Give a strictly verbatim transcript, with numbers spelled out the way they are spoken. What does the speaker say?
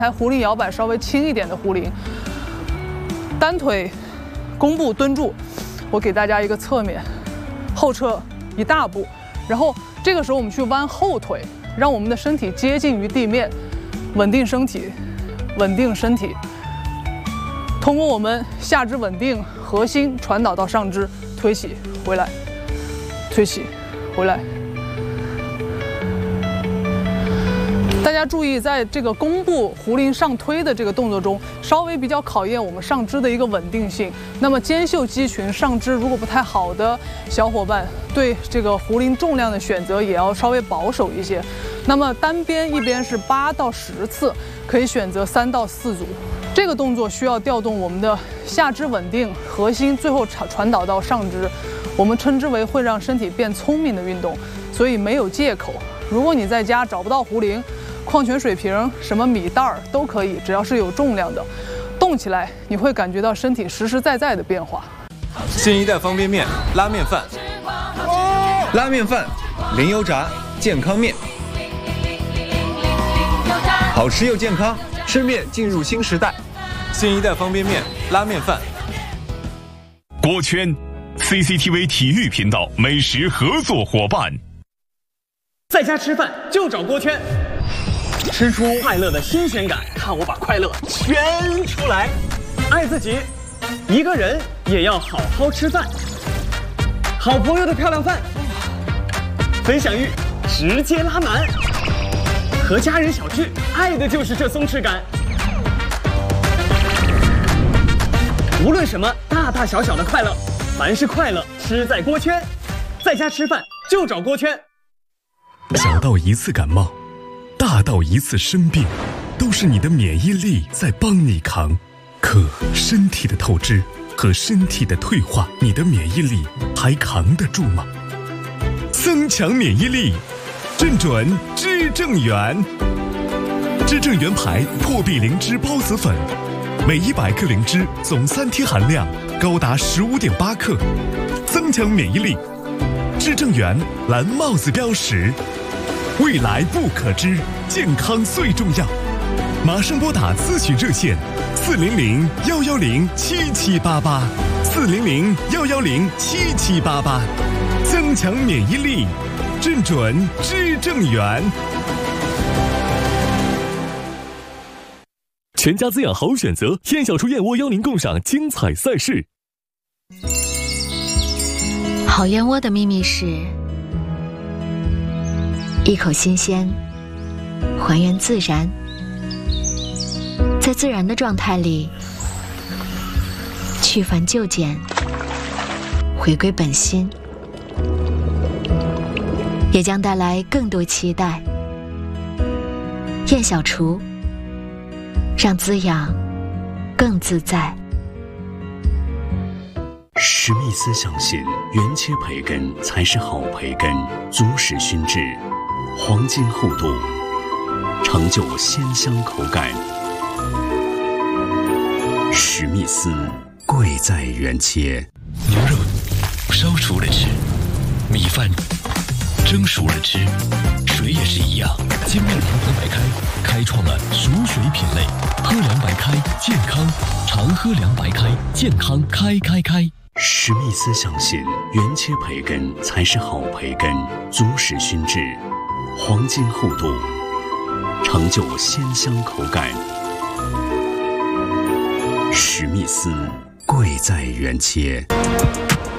台壶铃摇摆稍微轻一点的壶铃，单腿弓步蹲住，我给大家一个侧面，后撤一大步，然后这个时候我们去弯后腿，让我们的身体接近于地面，稳定身体，稳定身体。通过我们下肢稳定，核心传导到上肢，推起回来，推起回来。大家注意，在这个弓步壶铃上推的这个动作中，稍微比较考验我们上肢的一个稳定性。那么肩袖肌群上肢如果不太好的小伙伴，对这个壶铃重量的选择也要稍微保守一些。那么单边一边是八到十次，可以选择三到四组。这个动作需要调动我们的下肢稳定，核心最后传传导到上肢，我们称之为会让身体变聪明的运动，所以没有借口。如果你在家找不到壶铃，矿泉水瓶、什么米袋儿都可以，只要是有重量的，动起来你会感觉到身体实实在在的变化。 新一代方便面拉面饭， 拉面饭，零油炸，健康面，好吃又健康，吃面进入新时代。 新一代方便面拉面饭。 锅圈 ，C C T V 体育频道美食合作伙伴。 在家吃饭就找锅圈。吃出快乐的新鲜感，看我把快乐圈出来。爱自己，一个人也要好好吃饭。好朋友的漂亮饭，分享欲直接拉满。和家人小聚，爱的就是这松弛感。无论什么大大小小的快乐，凡是快乐吃在锅圈。在家吃饭就找锅圈。 小到一次感冒，大到一次生病，都是你的免疫力在帮你扛。可身体的透支和身体的退化，你的免疫力还扛得住吗？增强免疫力，正准知正元。知正元牌破壁灵芝孢子粉，每一百克灵芝总三贴含量高达十五点八克，增强免疫力。知正元蓝帽子标识。未来不可知，健康最重要。马上拨打咨询热线四零零幺幺零七七八八，四零零幺幺零七七八八，增强免疫力，正准知正元。 全家滋养好选择，燕小厨燕窝邀您共赏精彩赛事。 好燕窝的秘密是一口新鲜，还原自然，在自然的状态里去繁就简，回归本心，也将带来更多期待。燕小厨，让滋养更自在。 史密斯相信原切培根才是好培根，足史熏制，黄金厚度，成就鲜香口感。史密斯贵在原切。 牛肉烧熟了吃，米饭蒸熟了吃，水也是一样。精酿灵魂白开开创了熟水品类，喝凉白开健康，常喝凉白开健康开开开。 史密斯相信原切培根才是好培根，足史熏制，黄金厚度，成就鲜香口感。史密斯贵在原切。